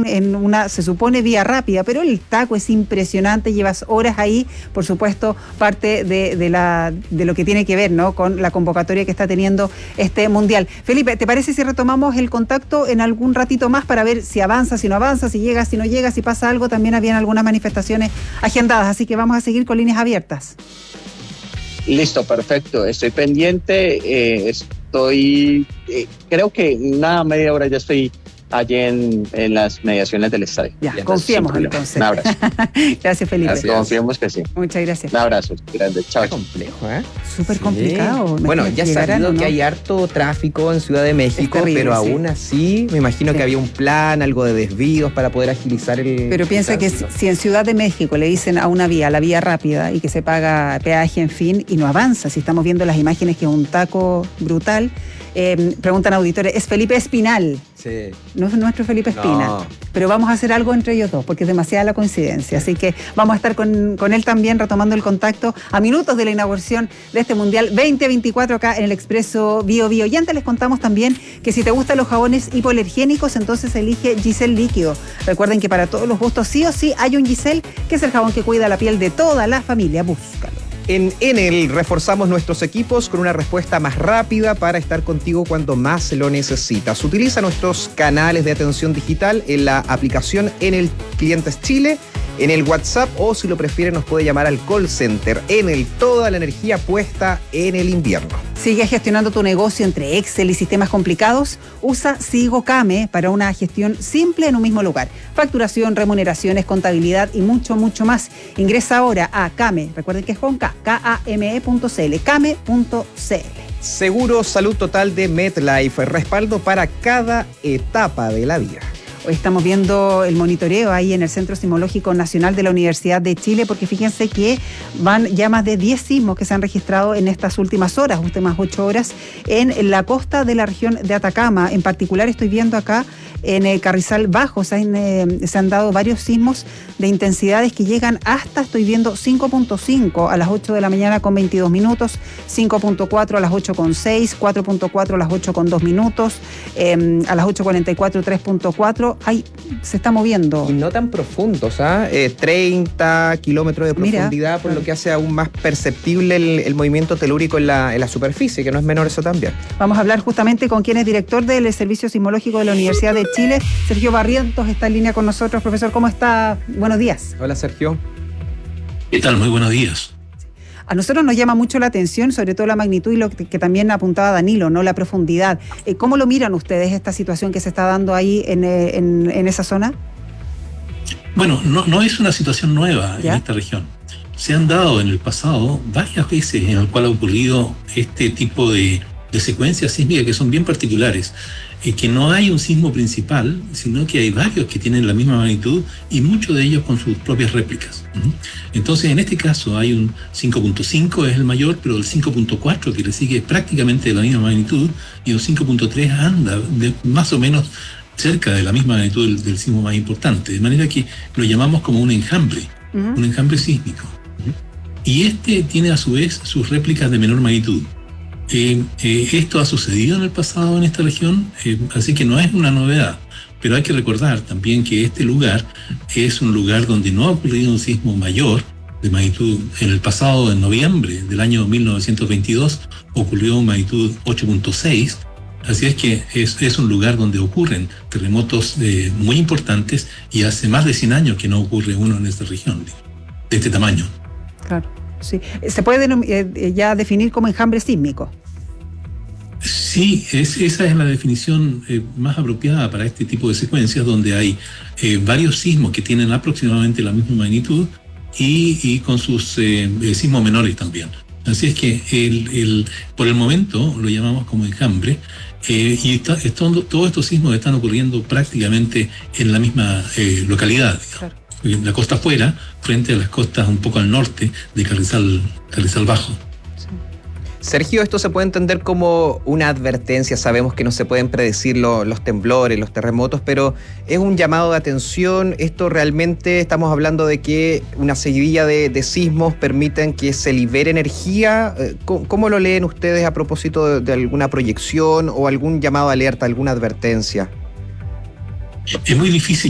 en una, se supone, vía rápida, pero el taco es impresionante, llevas horas ahí, por supuesto, parte de lo que tiene que ver, ¿no?, con la convocatoria que está teniendo este Mundial. Felipe, ¿te parece si retomamos el contacto en algún ratito más para ver si avanza, si no avanza, si llega, si no llega, si pasa algo? También habían algunas manifestaciones agendadas, así que vamos a seguir con líneas abiertas. Listo, perfecto. Estoy pendiente, creo que nada, media hora ya estoy allí en las mediaciones del estadio. Ya, confiemos entonces. Un abrazo. Gracias, Felipe. Gracias. Confiemos que sí. Muchas gracias. Un abrazo grande. Chao. Está complejo, ¿eh? Súper complicado. Bueno, ya sabido que hay harto tráfico en Ciudad de México, terrible, pero aún así me imagino que había un plan, algo de desvíos para poder agilizar el... Pero piensa que si en Ciudad de México le dicen a una vía, la vía rápida, y que se paga peaje, en fin, y no avanza, si estamos viendo las imágenes que es un taco brutal. Preguntan auditores, ¿es Felipe Espinal? Sí. No es nuestro Felipe Espina, no. Pero vamos a hacer algo entre ellos dos, porque es demasiada la coincidencia. Así que vamos a estar con él también, retomando el contacto a minutos de la inauguración de este Mundial 2024 acá en el Expreso Bio Bio. Y antes les contamos también que si te gustan los jabones hipoalergénicos, entonces elige Giselle Líquido. Recuerden que para todos los gustos sí o sí hay un Giselle, que es el jabón que cuida la piel de toda la familia. Búscalo. En Enel reforzamos nuestros equipos con una respuesta más rápida para estar contigo cuando más lo necesitas. Utiliza nuestros canales de atención digital en la aplicación Enel Clientes Chile, en el WhatsApp, o si lo prefiere nos puede llamar al call center. Enel, toda la energía puesta en el invierno. ¿Sigues gestionando tu negocio entre Excel y sistemas complicados? Usa Sigo Kame para una gestión simple en un mismo lugar. Facturación, remuneraciones, contabilidad y mucho, mucho más. Ingresa ahora a Kame, recuerden que es con K, kame.cl, kame.cl. Seguro Salud Total de MetLife, respaldo para cada etapa de la vida. Hoy estamos viendo el monitoreo ahí en el Centro Sismológico Nacional de la Universidad de Chile, porque fíjense que van ya más de 10 sismos que se han registrado en estas últimas horas, últimas 8 horas, en la costa de la región de Atacama. En particular estoy viendo acá en el Carrizal Bajo, se han dado varios sismos de intensidades que llegan hasta, estoy viendo, 5.5 a las 8 de la mañana con 22 minutos, 5.4 a las 8.6, 4.4 a las 8.2 minutos, a las 8.44 3.4. Ahí se está moviendo. Y no tan profundos, 30 kilómetros de profundidad. Mira, por lo que hace aún más perceptible el movimiento telúrico en la superficie, que no es menor eso también. Vamos a hablar justamente con quien es director del Servicio Sismológico de la Universidad de Chile. Sergio Barrientos está en línea con nosotros. Profesor, ¿cómo está? Buenos días. Hola, Sergio. ¿Qué tal? Muy buenos días. A nosotros nos llama mucho la atención, sobre todo la magnitud y lo que también apuntaba Danilo, ¿no?, la profundidad. ¿Cómo lo miran ustedes esta situación que se está dando ahí en esa zona? Bueno, no es una situación nueva en esta región. Se han dado en el pasado varias veces en el cual ha ocurrido este tipo de secuencias sísmicas que son bien particulares. Que no hay un sismo principal, sino que hay varios que tienen la misma magnitud y muchos de ellos con sus propias réplicas. Entonces, en este caso hay un 5.5 es el mayor, pero el 5.4 que le sigue es prácticamente de la misma magnitud, y un 5.3 anda más o menos cerca de la misma magnitud del sismo más importante, de manera que lo llamamos como un enjambre sísmico. Y este tiene a su vez sus réplicas de menor magnitud. Esto ha sucedido en el pasado en esta región, así que no es una novedad, pero hay que recordar también que este lugar es un lugar donde no ha ocurrido un sismo mayor de magnitud. En el pasado, en noviembre del año 1922, ocurrió una magnitud 8.6, así es que es un lugar donde ocurren terremotos muy importantes, y hace más de 100 años que no ocurre uno en esta región de este tamaño. Claro, sí. ¿Se puede ya definir como enjambre sísmico? Sí, esa es la definición más apropiada para este tipo de secuencias, donde hay varios sismos que tienen aproximadamente la misma magnitud y con sus sismos menores también. Así es que por el momento lo llamamos como enjambre, y todos estos sismos están ocurriendo prácticamente en la misma localidad, digamos. En la costa afuera, frente a las costas un poco al norte de Carrizal Bajo. Sergio, esto se puede entender como una advertencia. Sabemos que no se pueden predecir los temblores, los terremotos, pero es un llamado de atención. Esto realmente estamos hablando de que una seguidilla de sismos permiten que se libere energía. ¿Cómo lo leen ustedes a propósito de alguna proyección o algún llamado de alerta, alguna advertencia? Es muy difícil